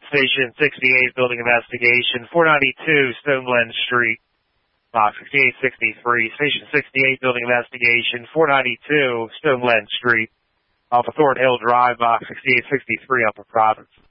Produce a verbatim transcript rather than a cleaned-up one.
Station sixty-eight, building investigation, four ninety-two Stone Glen Street, box sixty-eight sixty-three. Station sixty-eight, building investigation, four ninety-two Stone Glen Street, off of Thorn Hill Drive, box sixty-eight sixty-three, Upper Providence.